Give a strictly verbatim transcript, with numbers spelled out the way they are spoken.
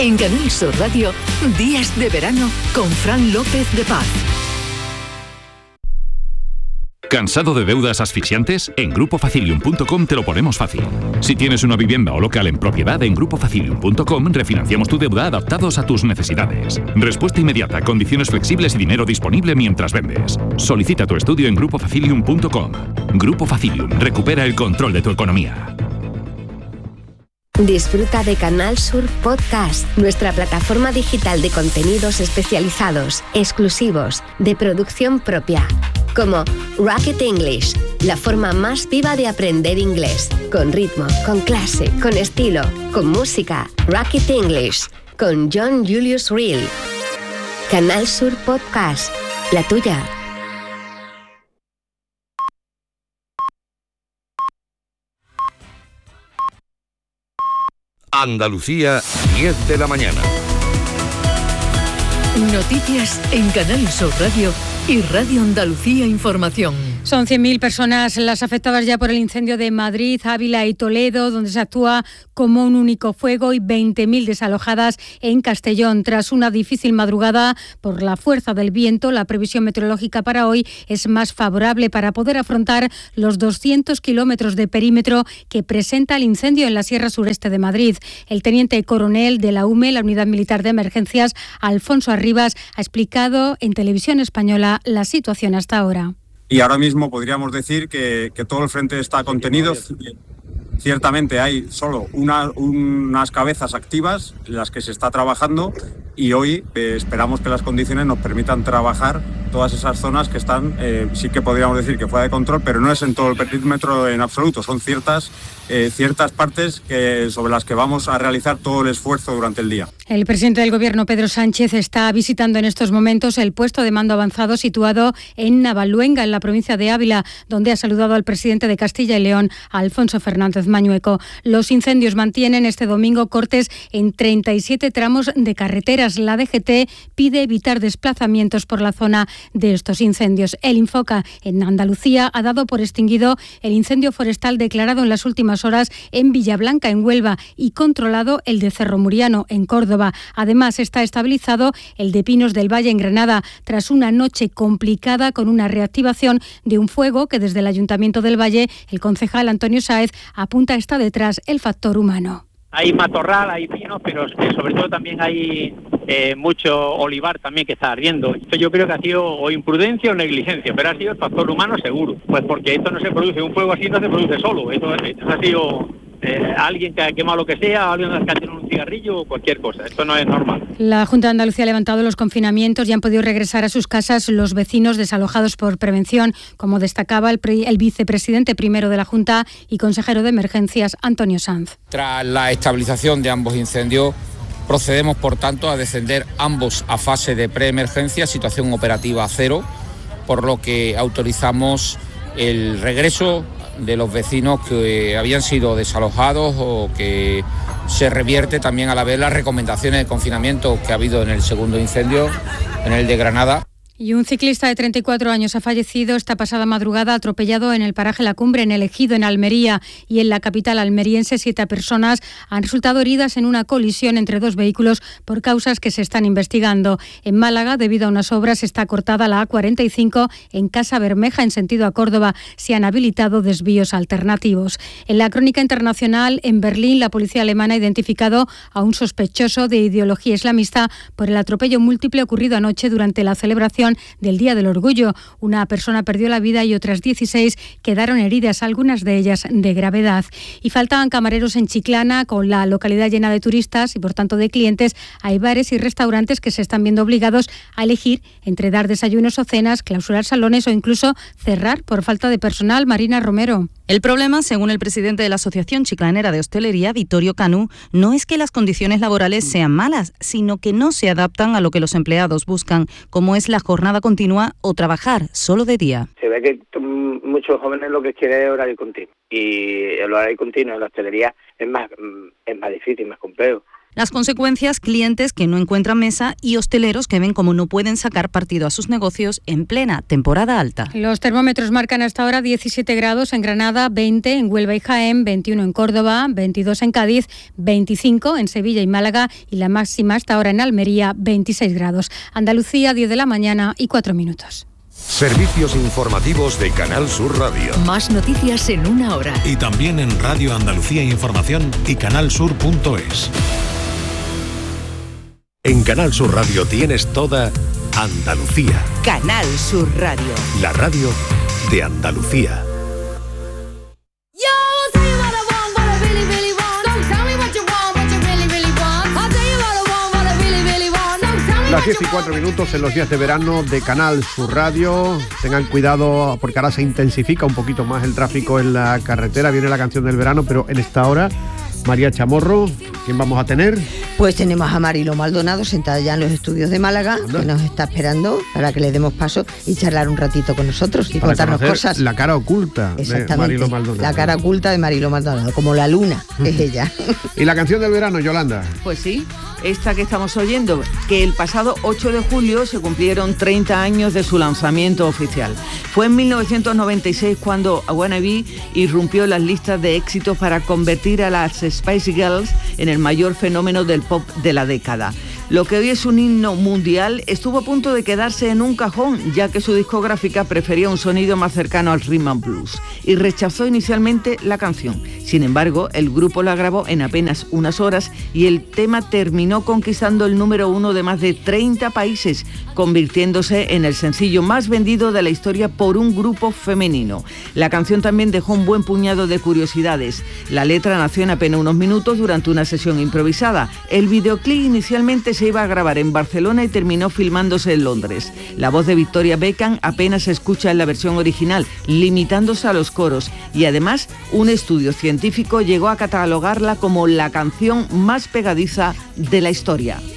En Canal Sur Radio, Días de Verano con Fran López de Paz. ¿Cansado de deudas asfixiantes? En grupo facilium punto com te lo ponemos fácil. Si tienes una vivienda o local en propiedad, en grupo facilium punto com refinanciamos tu deuda adaptados a tus necesidades. Respuesta inmediata, condiciones flexibles y dinero disponible mientras vendes. Solicita tu estudio en grupo facilium punto com. Grupo Facilium, recupera el control de tu economía. Disfruta de Canal Sur Podcast, nuestra plataforma digital de contenidos especializados, exclusivos, de producción propia. Como Rocket English, la forma más viva de aprender inglés, con ritmo, con clase, con estilo, con música. Rocket English, con John Julius Reel. Canal Sur Podcast, la tuya. Andalucía, diez de la mañana. Noticias en Canal Sur Radio y Radio Andalucía Información. Son cien mil personas las afectadas ya por el incendio de Madrid, Ávila y Toledo, donde se actúa como un único fuego, y veinte mil desalojadas en Castellón. Tras una difícil madrugada por la fuerza del viento, la previsión meteorológica para hoy es más favorable para poder afrontar los doscientos kilómetros de perímetro que presenta el incendio en la Sierra Sureste de Madrid. El teniente coronel de la U M E, la Unidad Militar de Emergencias, Alfonso Arribas, ha explicado en Televisión Española la situación hasta ahora. Y ahora mismo podríamos decir que, que todo el frente está contenido. Ciertamente hay solo una, unas cabezas activas en las que se está trabajando, y hoy eh, esperamos que las condiciones nos permitan trabajar todas esas zonas que están, eh, sí que podríamos decir que fuera de control, pero no es en todo el perímetro en absoluto, son ciertas, eh, ciertas partes que, sobre las que vamos a realizar todo el esfuerzo durante el día. El presidente del Gobierno, Pedro Sánchez, está visitando en estos momentos el puesto de mando avanzado situado en Navaluenga, en la provincia de Ávila, donde ha saludado al presidente de Castilla y León, Alfonso Fernández Mañueco. Los incendios mantienen este domingo cortes en treinta y siete tramos de carreteras. La D G T pide evitar desplazamientos por la zona de estos incendios. El Infoca en Andalucía ha dado por extinguido el incendio forestal declarado en las últimas horas en Villablanca, en Huelva, y controlado el de Cerro Muriano, en Córdoba. Además, está estabilizado el de Pinos del Valle, en Granada, tras una noche complicada con una reactivación de un fuego que desde el Ayuntamiento del Valle, el concejal Antonio Sáez, apunta está detrás el factor humano. Hay matorral, hay pinos, pero sobre todo también hay eh, mucho olivar también que está ardiendo. Esto yo creo que ha sido o imprudencia o negligencia, pero ha sido el factor humano seguro. Pues porque esto no se produce, un fuego así no se produce solo. Esto, esto ha sido eh, alguien que ha quemado lo que sea, alguien que ha tirado un cigarrillo o cualquier cosa. Esto no es normal. La Junta de Andalucía ha levantado los confinamientos y han podido regresar a sus casas los vecinos desalojados por prevención, como destacaba el, pre- el vicepresidente primero de la Junta y consejero de Emergencias, Antonio Sanz. Tras la estabilización de ambos incendios, procedemos, por tanto, a descender ambos a fase de preemergencia, situación operativa cero, por lo que autorizamos el regreso de los vecinos que habían sido desalojados, o que se revierte también a la vez las recomendaciones de confinamiento que ha habido en el segundo incendio, en el de Granada. Y un ciclista de treinta y cuatro años ha fallecido esta pasada madrugada atropellado en el paraje La Cumbre, en El Ejido, en Almería. Y en la capital almeriense, siete personas han resultado heridas en una colisión entre dos vehículos por causas que se están investigando. En Málaga, debido a unas obras, está cortada la A cuarenta y cinco en Casa Bermeja, en sentido a Córdoba. Se han habilitado desvíos alternativos. En la crónica internacional, en Berlín, la policía alemana ha identificado a un sospechoso de ideología islamista por el atropello múltiple ocurrido anoche durante la celebración del Día del Orgullo. Una persona perdió la vida y otras dieciséis quedaron heridas, algunas de ellas de gravedad. Y faltaban camareros en Chiclana, con la localidad llena de turistas y por tanto de clientes. Hay bares y restaurantes que se están viendo obligados a elegir entre dar desayunos o cenas, clausurar salones o incluso cerrar por falta de personal. Marina Romero. El problema, según el presidente de la Asociación Chiclanera de Hostelería, Vittorio Canú, no es que las condiciones laborales sean malas, sino que no se adaptan a lo que los empleados buscan, como es la jornada continua o trabajar solo de día. Se ve que t- muchos jóvenes lo que quieren es horario continuo, y el horario continuo en la hostelería es más, es más difícil, más complejo. Las consecuencias, clientes que no encuentran mesa y hosteleros que ven como no pueden sacar partido a sus negocios en plena temporada alta. Los termómetros marcan hasta ahora diecisiete grados en Granada, veinte en Huelva y Jaén, veintiuno en Córdoba, veintidós en Cádiz, veinticinco en Sevilla y Málaga y la máxima hasta ahora en Almería, veintiséis grados. Andalucía, diez de la mañana y cuatro minutos. Servicios informativos de Canal Sur Radio. Más noticias en una hora. Y también en Radio Andalucía Información y canalsur punto es. En Canal Sur Radio tienes toda Andalucía. Canal Sur Radio. La radio de Andalucía. Las diez y cuatro minutos en los días de verano de Canal Sur Radio. Tengan cuidado porque ahora se intensifica un poquito más el tráfico en la carretera. Viene la canción del verano, pero en esta hora, María Chamorro, ¿quién vamos a tener? Pues tenemos a Marilo Maldonado sentada ya en los estudios de Málaga, Anda. que nos está esperando para que le demos paso y charlar un ratito con nosotros y para contarnos cosas. La cara oculta de Marilo Maldonado. La cara oculta de Marilo Maldonado, como la luna, es ella. ¿Y la canción del verano, Yolanda? Pues sí, esta que estamos oyendo, que el pasado ocho de julio se cumplieron treinta años de su lanzamiento oficial. Fue en mil novecientos noventa y seis cuando I Wanna Be irrumpió las listas de éxitos para convertir a las Spice Girls en el mayor fenómeno del pop de la década. Lo que hoy es un himno mundial estuvo a punto de quedarse en un cajón, ya que su discográfica prefería un sonido más cercano al rhythm and blues y rechazó inicialmente la canción. Sin embargo, el grupo la grabó en apenas unas horas y el tema terminó conquistando el número uno de más de treinta países, convirtiéndose en el sencillo más vendido de la historia por un grupo femenino. La canción también dejó un buen puñado de curiosidades. La letra nació en apenas unos minutos durante una sesión improvisada. El videoclip inicialmente se iba a grabar en Barcelona y terminó filmándose en Londres. La voz de Victoria Beckham apenas se escucha en la versión original, limitándose a los coros, y además un estudio científico llegó a catalogarla como la canción más pegadiza de la historia.